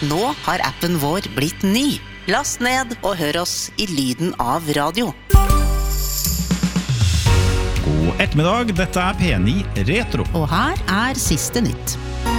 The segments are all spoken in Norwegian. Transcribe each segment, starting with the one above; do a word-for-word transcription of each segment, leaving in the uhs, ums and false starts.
Nå har appen vår blitt ny. Last ned og hør oss i lyden av radio. God ettermiddag, dette er P ni Retro. Og her er siste nytt.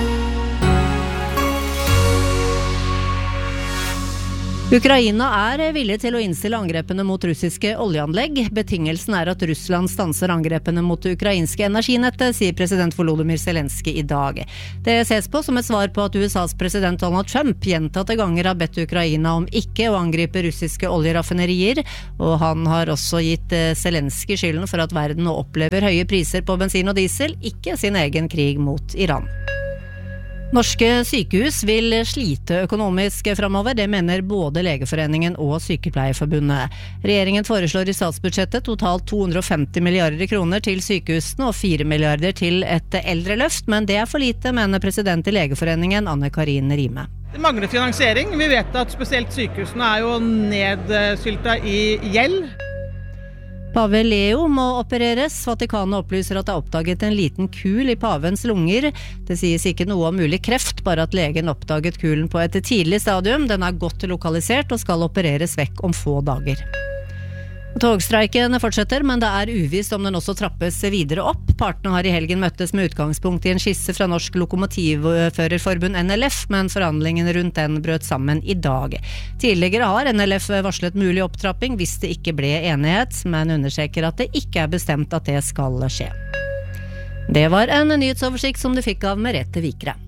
Ukraina er villig til å innstille angrepene mot russiske oljeanlegg. Betingelsen er at Russland stanser angrepene mot det ukrainske energinettet, sier president Volodymyr Zelensky i dag. Det ses på som et svar på at U S A's president Donald Trump gjentatte ganger har bedt Ukraina om ikke å angripe russiske oljeraffinerier, og han har også gitt Zelensky skylden for at verden nå opplever høye priser på bensin og diesel, ikke sin egen krig mot Iran. Norske sykehus vil slite økonomisk fremover, det mener både Legeforeningen og Sykepleierforbundet. Regjeringen foreslår i statsbudsjettet totalt to hundre og femti milliarder kroner til sykehusene og fire milliarder til et eldreløft, men det er for lite, mener president i Legeforeningen Anne Karin Rime. Det mangler finansiering. Vi vet at spesielt sykehusene er jo nedsylta i gjeld. Pave Leo må opereres. Vatikanet opplyser at det er oppdaget en liten kul i pavens lunger. Det sies ikke noe om mulig kreft, bare at legen oppdaget kulen på et tidlig stadium. Den er godt lokalisert og skal opereres vekk om få dager. Togstreiken fortsetter, men det er uvisst om den også trappes videre opp. Partene har i helgen møttes med utgangspunkt i en skisse fra Norsk Lokomotivførerforbund N L F, men forhandlingene rundt den brøt sammen i dag. Tidligere har N L F varslet mulig opptrapping hvis det ikke ble enighet, men understreker at det ikke er bestemt at det skal skje. Det var en nyhetsoversikt som du fikk av Merete Vikre.